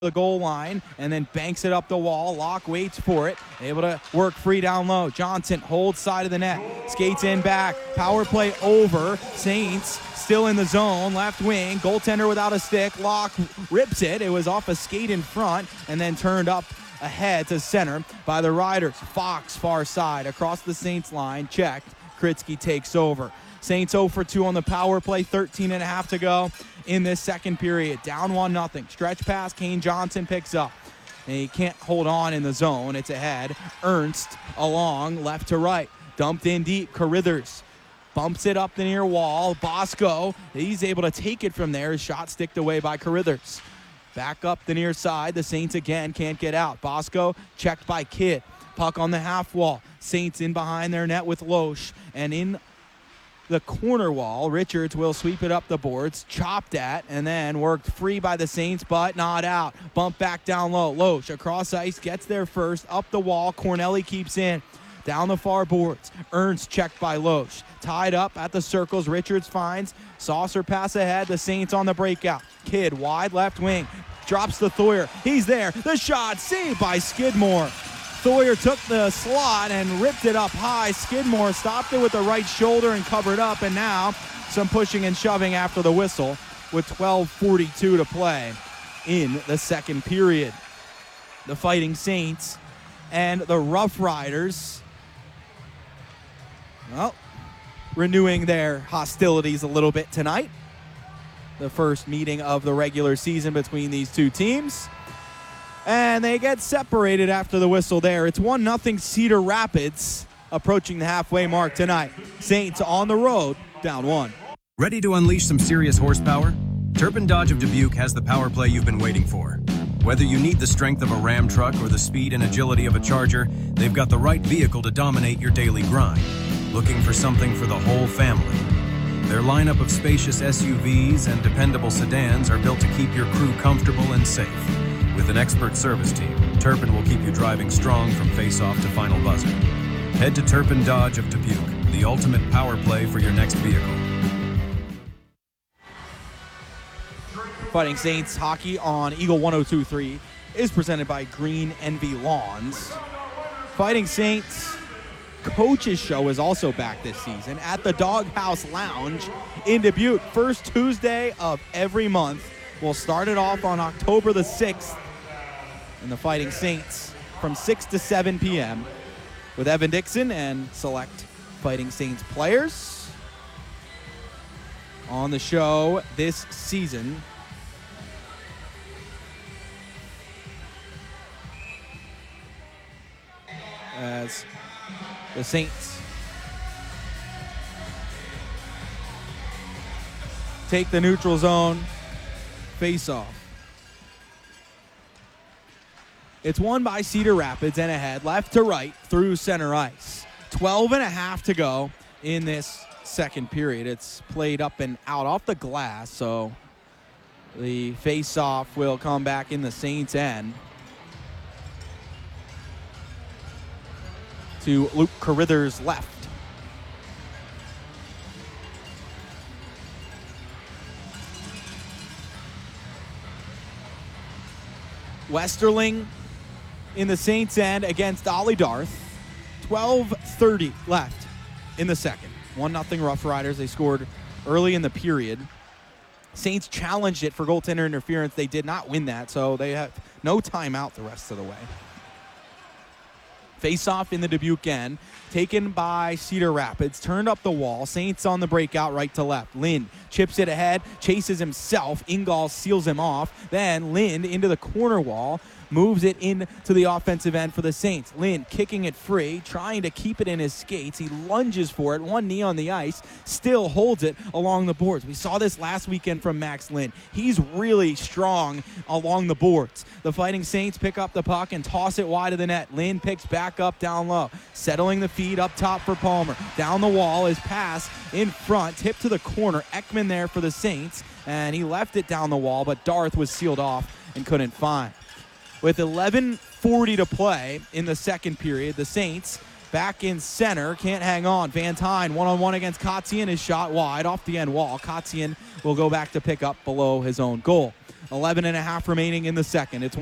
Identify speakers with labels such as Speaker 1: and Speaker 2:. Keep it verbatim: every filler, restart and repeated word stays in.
Speaker 1: the goal line and then banks it up the wall. Locke waits for it, able to work free down low. Johnson holds side of the net, skates in back, power play over. Saints still in the zone, left wing, goaltender without a stick. Locke rips it. It was off a skate in front and then turned up ahead to center by the Riders. Fox far side across the Saints line, checked. Kritzky takes over. Saints oh for two on the power play, thirteen and a half to go in this second period. Down one nothing. Stretch pass, Kane Johnson picks up. And he can't hold on in the zone. It's ahead. Ernst along left to right. Dumped in deep. Carithers bumps it up the near wall. Bosco, he's able to take it from there. His shot sticked away by Carithers. Back up the near side. The Saints again can't get out. Bosco checked by Kidd. Puck on the half wall. Saints in behind their net with Loesch. And in the corner wall, Richards will sweep it up the boards, chopped at, and then worked free by the Saints, but not out. Bump back down low. Loesch across ice, gets there first, up the wall. Corneli keeps in. Down the far boards. Ernst checked by Loesch. Tied up at the circles. Richards finds. Saucer pass ahead. The Saints on the breakout. Kidd wide left wing. Drops to Thoyer. He's there. The shot saved by Skidmore. Thoyer took the slot and ripped it up high. Skidmore stopped it with the right shoulder and covered up. And now some pushing and shoving after the whistle with twelve forty-two to play in the second period. The Fighting Saints and the Rough Riders, well, renewing their hostilities a little bit tonight. The first meeting of the regular season between these two teams. And they get separated after the whistle there. It's one nothing Cedar Rapids approaching the halfway mark tonight. Saints on the road, down one.
Speaker 2: Ready to unleash some serious horsepower? Turpin Dodge of Dubuque has the power play you've been waiting for. Whether you need the strength of a Ram truck or the speed and agility of a Charger, they've got the right vehicle to dominate your daily grind. Looking for something for the whole family? Their lineup of spacious S U Vs and dependable sedans are built to keep your crew comfortable and safe. With an expert service team, Turpin will keep you driving strong from face-off to final buzzer. Head to Turpin Dodge of Dubuque, the ultimate power play for your next vehicle.
Speaker 1: Fighting Saints hockey on Eagle one oh two point three is presented by Green Envy Lawns. Fighting Saints coaches show is also back this season at the Doghouse Lounge in Dubuque. First Tuesday of every month. We'll start it off on October the sixth in the Fighting Saints from six to seven p.m. with Evan Dixon and select Fighting Saints players. On the show this season, as the Saints take the neutral zone face-off. It's won by Cedar Rapids and ahead, left to right through center ice. twelve and a half to go in this second period. It's played up and out off the glass, so the face-off will come back in the Saints' end to Luke Carithers' left. Westerling in the Saints' end against Ollie Darth. twelve thirty left in the second. one nothing Rough Riders. They scored early in the period. Saints challenged it for goaltender interference. They did not win that, so they have no timeout the rest of the way. Face-off in the Dubuque end, taken by Cedar Rapids, turned up the wall. Saints on the breakout right to left. Lind chips it ahead, chases himself. Ingall seals him off. Then Lind into the corner wall, moves it into the offensive end for the Saints. Lind kicking it free, trying to keep it in his skates. He lunges for it, one knee on the ice, still holds it along the boards. We saw this last weekend from Max Lind. He's really strong along the boards. The Fighting Saints pick up the puck and toss it wide of the net. Lind picks back up down low, settling the feed up top for Palmer. Down the wall, his pass in front, tipped to the corner. Ekman there for the Saints, and he left it down the wall, but Darth was sealed off and couldn't find. With eleven forty to play in the second period, the Saints back in center, can't hang on. Van Tine one-on-one against Kotzian, his shot wide off the end wall. Kotzian will go back to pick up below his own goal. eleven and a half remaining in the second. It's